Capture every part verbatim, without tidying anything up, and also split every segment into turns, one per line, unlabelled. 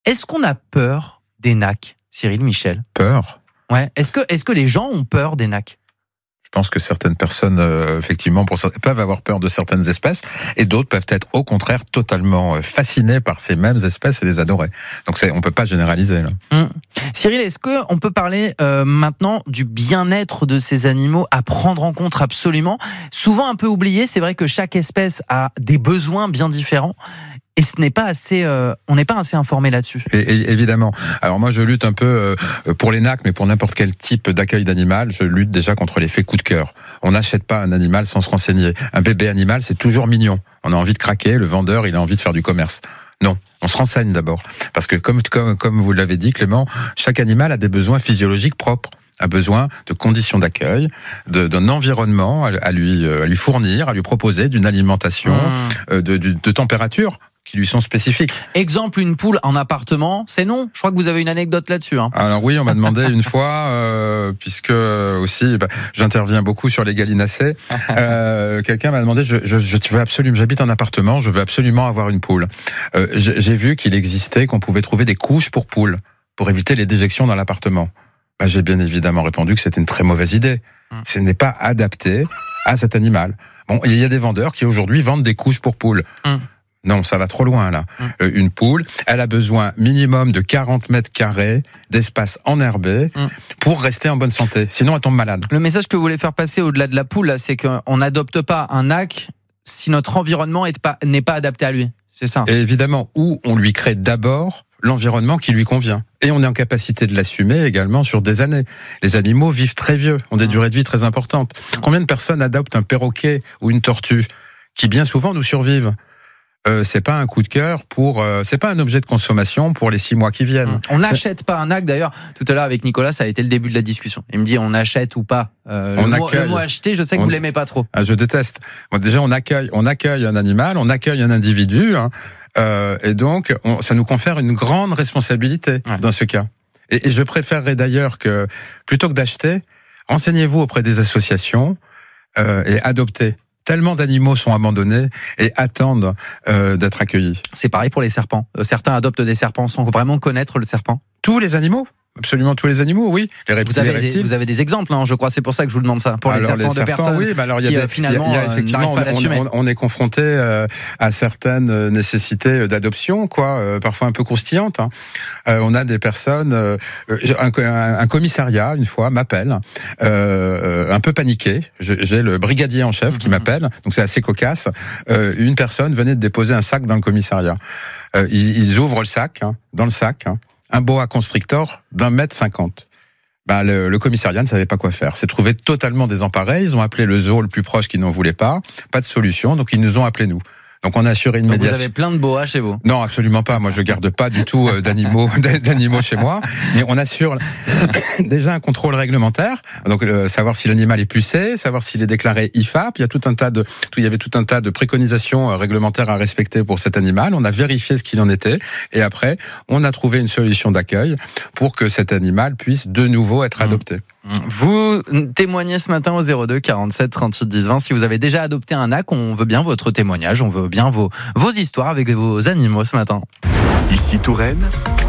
Est-ce qu'on a peur des nacs, Cyril Michel ?
Peur ?
Ouais. Est-ce que, est-ce que les gens ont peur des nacs ?
Je pense que certaines personnes, euh, effectivement, pour, peuvent avoir peur de certaines espèces, et d'autres peuvent être, au contraire, totalement fascinées par ces mêmes espèces et les adorer. Donc, c'est, on peut pas généraliser, là.
Mmh. Cyril, est-ce que on peut parler euh, maintenant du bien-être de ces animaux à prendre en compte absolument ? Souvent un peu oublié, c'est vrai que chaque espèce a des besoins bien différents. Et ce n'est pas assez, euh, on n'est pas assez informé là-dessus.
Et, et, évidemment. Alors moi, je lutte un peu euh, pour les nacs, mais pour n'importe quel type d'accueil d'animal, je lutte déjà contre l'effet coup de cœur. On n'achète pas un animal sans se renseigner. Un bébé animal, c'est toujours mignon. On a envie de craquer, le vendeur, il a envie de faire du commerce. Non, on se renseigne d'abord. Parce que comme, comme, comme vous l'avez dit, Clément, chaque animal a des besoins physiologiques propres. A besoin de conditions d'accueil, de, d'un environnement à lui, à lui fournir, à lui proposer, d'une alimentation, mmh. de, de, de température qui lui sont spécifiques.
Exemple, une poule en appartement, c'est non ? Je crois que vous avez une anecdote là-dessus. Hein.
Alors oui, on m'a demandé une fois, euh, puisque aussi bah, j'interviens beaucoup sur les gallinacés, euh, quelqu'un m'a demandé, je, je, je veux absolument, j'habite en appartement, je veux absolument avoir une poule. Euh, j'ai vu qu'il existait, qu'on pouvait trouver des couches pour poules, pour éviter les déjections dans l'appartement. Bah, j'ai bien évidemment répondu que c'était une très mauvaise idée. Mmh. Ce n'est pas adapté à cet animal. Bon, il y a des vendeurs qui aujourd'hui vendent des couches pour poules. Mmh. Non, ça va trop loin là. Mmh. Euh, une poule, elle a besoin minimum de quarante mètres carrés d'espace enherbé mmh. pour rester en bonne santé. Sinon, elle tombe malade.
Le message que vous voulez faire passer au-delà de la poule, là, c'est qu'on n'adopte pas un nac si notre environnement est pas, n'est pas adapté à lui. C'est ça.
Et évidemment, où on lui crée d'abord l'environnement qui lui convient. Et on est en capacité de l'assumer également sur des années. Les animaux vivent très vieux, ont des durées de vie très importantes. Combien de personnes adoptent un perroquet ou une tortue qui bien souvent nous survivent ? Euh, c'est pas un coup de cœur pour, euh, c'est pas un objet de consommation pour les six mois qui viennent.
On n'achète pas un nac. D'ailleurs, tout à l'heure avec Nicolas, ça a été le début de la discussion. Il me dit on achète ou pas. Euh, le, on mot, accueille, le mot acheter, je sais que
on,
vous l'aimez pas trop.
Ah, je déteste. Bon, déjà, on accueille, on accueille un animal, on accueille un individu, hein, euh, et donc on, ça nous confère une grande responsabilité ouais. dans ce cas. Et, et je préférerais d'ailleurs que plutôt que d'acheter, renseignez-vous auprès des associations euh, et adoptez. Tellement d'animaux sont abandonnés et attendent euh, d'être accueillis.
C'est pareil pour les serpents. Certains adoptent des serpents sans vraiment connaître le serpent.
Tous les animaux ? Absolument tous les animaux, oui. Les reptiles,
vous avez
les reptiles.
Des, vous avez des exemples, hein, je crois. C'est pour ça que je vous demande ça. Pour
alors,
les serpents,
les serpents
de personnes
oui, bah alors,
qui
y a des,
finalement
y a, y a effectivement,
n'arrivent pas à l'assumer.
On, on, on est confronté euh, à certaines nécessités d'adoption, quoi, euh, parfois un peu croustillantes. Hein. Euh, on a des personnes. Euh, un, un, un commissariat une fois m'appelle, euh, un peu paniqué. J'ai le brigadier en chef qui mmh. m'appelle, donc c'est assez cocasse. Euh, une personne venait de déposer un sac dans le commissariat. Euh, ils, ils ouvrent le sac, hein, dans le sac. Hein, un boa constrictor d'un mètre cinquante. Bah, le, le commissariat ne savait pas quoi faire. S'est trouvé totalement désemparé. Ils ont appelé le zoo le plus proche qui n'en voulait pas. Pas de solution, donc ils nous ont appelés nous. Donc on a assuré une
donc
médiation.
Vous avez plein de boas chez vous ?
Non, absolument pas. Moi, je garde pas du tout d'animaux, d'animaux chez moi. Mais on assure déjà un contrôle réglementaire. Donc euh, savoir si l'animal est pucé, savoir s'il est déclaré I F A P. Il y a tout un tas de, tout, il y avait tout un tas de préconisations réglementaires à respecter pour cet animal. On a vérifié ce qu'il en était, et après, on a trouvé une solution d'accueil pour que cet animal puisse de nouveau être adopté.
Vous témoignez ce matin au zéro deux quarante-sept trente-huit dix vingt. Si vous avez déjà adopté un nac, on veut bien votre témoignage, on veut bien vos, vos histoires avec vos animaux ce matin.
Ici Touraine,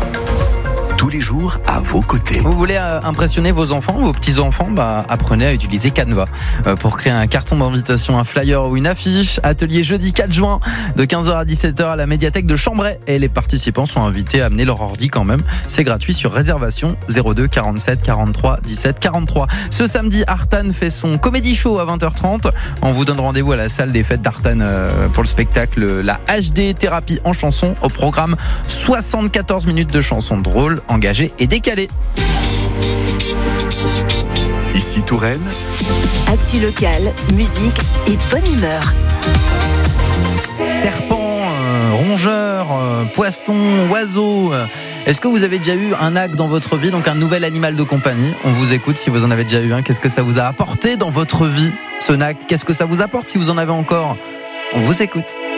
tous les jours à vos côtés.
Vous voulez euh, impressionner vos enfants, vos petits-enfants ? Bah, apprenez à utiliser Canva euh, pour créer un carton d'invitation, un flyer ou une affiche. Atelier jeudi quatre juin de quinze heures à dix-sept heures à la médiathèque de Chambray. Et les participants sont invités à amener leur ordi quand même. C'est gratuit sur réservation zéro deux quarante-sept quarante-trois dix-sept quarante-trois. Ce samedi, Artan fait son comédie show à vingt heures trente. On vous donne rendez-vous à la salle des fêtes d'Artan euh, pour le spectacle La H D Thérapie en chanson. Au programme soixante-quatorze minutes de chansons drôles, engagées et décalées.
Ici Touraine.
Actu locale, musique et bonne humeur.
Serpents, euh, rongeurs, euh, poissons, oiseaux. Euh, est-ce que vous avez déjà eu un nac dans votre vie, donc un nouvel animal de compagnie ? On vous écoute si vous en avez déjà eu un. Qu'est-ce que ça vous a apporté dans votre vie, ce nac ? Qu'est-ce que ça vous apporte si vous en avez encore ? On vous écoute.